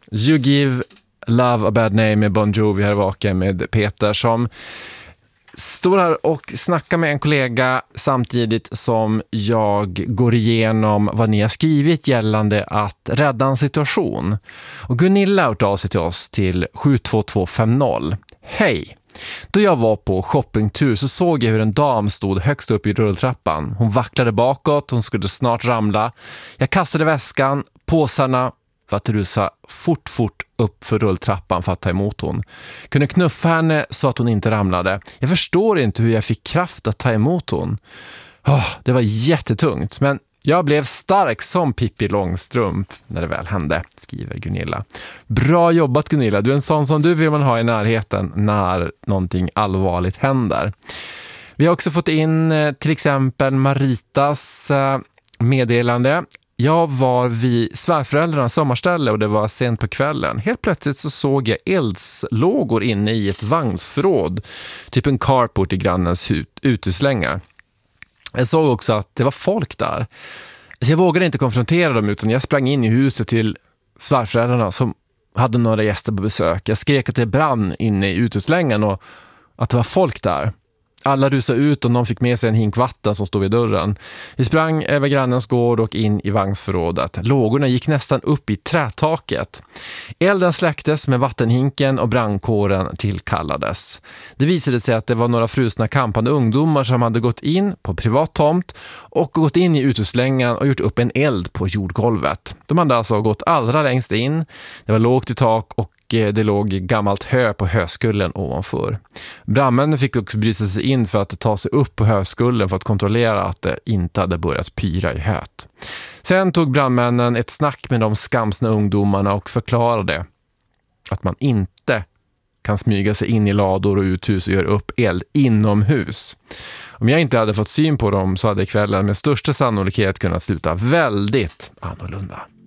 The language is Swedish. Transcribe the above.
You Give Love a Bad Name med Bon Jovi här vaken med Peter som står här och snackar med en kollega samtidigt som jag går igenom vad ni har skrivit gällande att rädda en situation. Och Gunilla har hört av sig till oss till 72250. Hej! Då jag var på shoppingtur så såg jag hur en dam stod högst upp i rulltrappan. Hon vacklade bakåt, hon skulle snart ramla. Jag kastade väskan, påsarna för att rusa fort upp för rulltrappan för att ta emot hon. Kunde knuffa henne så att hon inte ramlade. Jag förstår inte hur jag fick kraft att ta emot hon. Det var jättetungt, men jag blev stark som Pippi Långstrump när det väl hände, skriver Gunilla. Bra jobbat Gunilla, du är en sån som du vill man ha i närheten när någonting allvarligt händer. Vi har också fått in till exempel Maritas meddelande. Jag var vid svärföräldrarnas sommarställe och det var sent på kvällen. Helt plötsligt så såg jag eldslågor inne i ett vagnsförråd. Typ en carport i grannens uteslängar. Jag såg också att det var folk där. Så jag vågade inte konfrontera dem utan jag sprang in i huset till svärföräldrarna som hade några gäster på besök. Jag skrek att det brann inne i uteslängan och att det var folk där. Alla rusade ut och någon fick med sig en hink vatten som stod vid dörren. Vi sprang över grannens gård och in i vagnsförrådet. Lågorna gick nästan upp i trätaket. Elden släcktes med vattenhinken och brandkåren tillkallades. Det visade sig att det var några frusna kampande ungdomar som hade gått in på privat tomt och gått in i uteslängan och gjort upp en eld på jordgolvet. De hade alltså gått allra längst in. Det var lågt i tak och det låg gammalt hö på höskullen ovanför. Brandmännen fick också bryta sig in för att ta sig upp på höskullen för att kontrollera att det inte hade börjat pyra i höet. Sen tog brandmännen ett snack med de skamsna ungdomarna och förklarade att man inte kan smyga sig in i lador och uthus och göra upp eld inomhus. Om jag inte hade fått syn på dem så hade kvällen med största sannolikhet kunnat sluta väldigt annorlunda.